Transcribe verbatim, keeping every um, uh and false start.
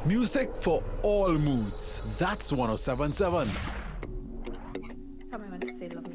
Music for all moods. That's one oh seven point seven. Tell me when to say love me.